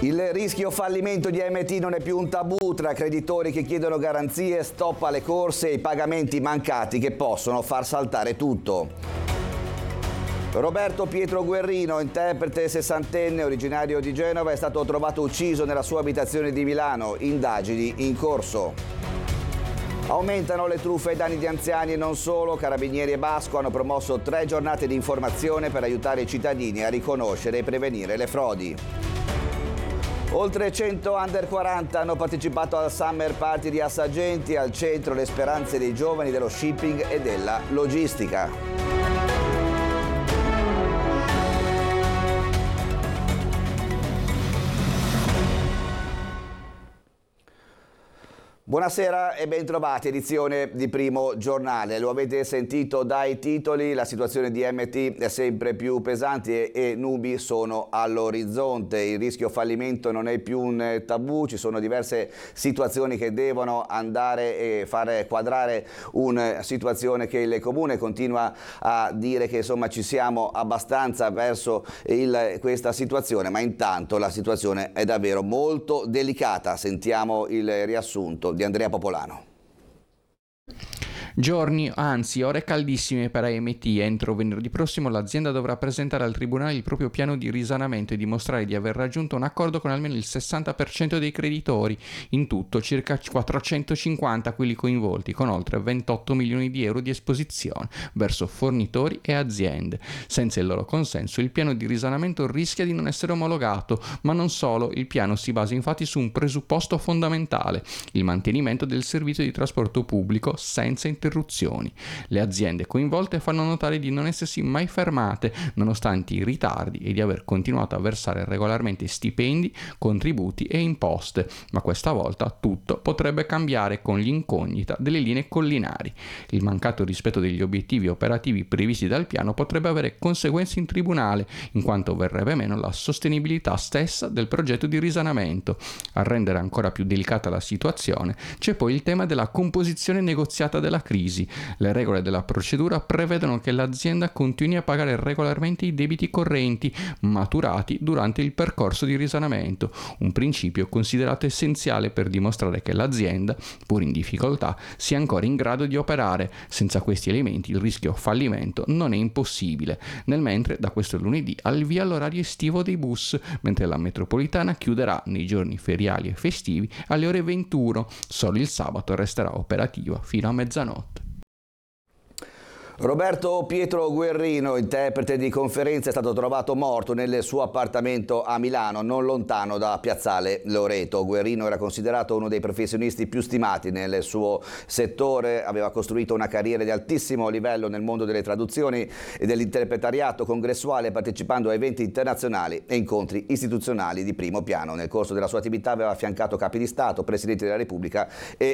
Il rischio fallimento di AMT non è più un tabù. Tra creditori che chiedono garanzie, stop alle corse e i pagamenti mancati che possono far saltare tutto. Roberto Pietro Guerrino, interprete sessantenne originario di Genova, è stato trovato ucciso nella sua abitazione di Milano. Indagini in corso. Aumentano le truffe ai danni di anziani e non solo. Carabinieri e Basco hanno promosso 3 giornate di informazione per aiutare i cittadini a riconoscere e prevenire le frodi. Oltre 100 under 40 hanno partecipato al Summer Party di Assaggenti, al centro le speranze dei giovani dello shipping e della logistica. Buonasera e bentrovati, edizione di Primo Giornale. Lo avete sentito dai titoli, la situazione di MT è sempre più pesante e nubi sono all'orizzonte. Il rischio fallimento non è più un tabù, ci sono diverse situazioni che devono andare e fare quadrare una situazione che il Comune continua a dire che insomma ci siamo abbastanza verso questa situazione, ma intanto la situazione è davvero molto delicata. Sentiamo il riassunto di Andrea Popolano. Giorni, anzi ore caldissime per AMT. Entro venerdì prossimo l'azienda dovrà presentare al Tribunale il proprio piano di risanamento e dimostrare di aver raggiunto un accordo con almeno il 60% dei creditori. In tutto circa 450 quelli coinvolti, con oltre 28 milioni di euro di esposizione verso fornitori e aziende. Senza il loro consenso il piano di risanamento rischia di non essere omologato, ma non solo. Il piano si basa infatti su un presupposto fondamentale: il mantenimento del servizio di trasporto pubblico senza interruzioni. Le aziende coinvolte fanno notare di non essersi mai fermate nonostante i ritardi e di aver continuato a versare regolarmente stipendi, contributi e imposte, ma questa volta tutto potrebbe cambiare con l'incognita delle linee collinari. Il mancato rispetto degli obiettivi operativi previsti dal piano potrebbe avere conseguenze in tribunale, in quanto verrebbe meno la sostenibilità stessa del progetto di risanamento. A rendere ancora più delicata la situazione c'è poi il tema della composizione negoziata della crisi. Le regole della procedura prevedono che l'azienda continui a pagare regolarmente i debiti correnti maturati durante il percorso di risanamento, un principio considerato essenziale per dimostrare che l'azienda, pur in difficoltà, sia ancora in grado di operare. Senza questi elementi il rischio fallimento non è impossibile. Nel mentre, da questo lunedì al via l'orario estivo dei bus, mentre la metropolitana chiuderà nei giorni feriali e festivi alle ore 21. Solo il sabato resterà operativa fino a mezzanotte. Roberto Pietro Guerrino, interprete di conferenze, è stato trovato morto nel suo appartamento a Milano, non lontano da Piazzale Loreto. Guerrino era considerato uno dei professionisti più stimati nel suo settore, aveva costruito una carriera di altissimo livello nel mondo delle traduzioni e dell'interpretariato congressuale, partecipando a eventi internazionali e incontri istituzionali di primo piano. Nel corso della sua attività aveva affiancato capi di Stato, Presidenti della Repubblica e